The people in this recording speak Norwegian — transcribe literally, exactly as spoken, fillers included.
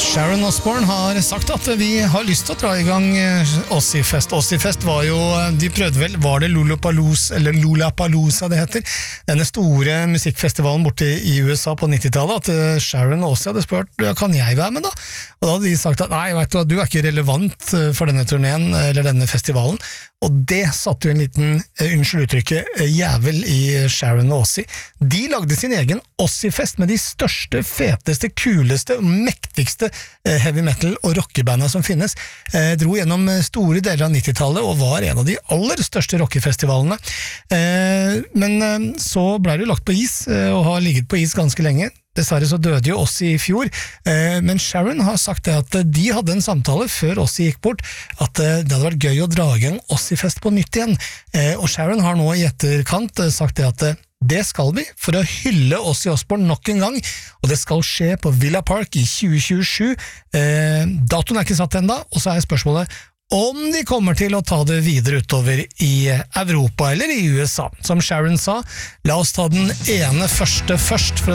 Sharon Osbourne har sagt at vi har lyst til å dra i gang Ozzfest. Ozzfest var jo, de prøvde vel, var det Lollapalooza, eller Lollapalooza det heter, denne store musikkfestivalen borte i U S A på nittitallet, at Sharon og Ozzy hadde spurt, ja, kan jeg være med da? Og da hadde de sagt at, nei, vet du, du er ikke relevant for denne turneen, eller denne festivalen, og det satte jo en liten, uh, unnskyld uttrykket, uh, jævel i Sharon og Ozzy. De lagde sin egen Ozzfest med de største, feteste, kuleste og mektigste uh, heavy metal og rockebandene som finnes. Uh, dro gjennom store deler av nittitallet og var en av de aller største rockefestivalene. Uh, men uh, så ble det lagt på is, uh, og har ligget på is ganske lenge. Dessverre så døde jo Ozzy i fjor, eh, men Sharon har sagt det at de hadde en samtale før Ozzy gikk bort, at eh, det hadde vært gøy å dra i gang Ozzfest på nytt igjen. Eh, og Sharon har nå i etterkant eh, sagt det at eh, det skal vi, for å hylle Ozzy Osbourne nok en gang, og det skal skje på Villa Park i tjue tjuesju. Eh, datoen er ikke satt enda, og så er spørsmålet om de kommer til å ta det videre utover i Europa eller i U S A. Som Sharon sa, la oss ta den ene første først, for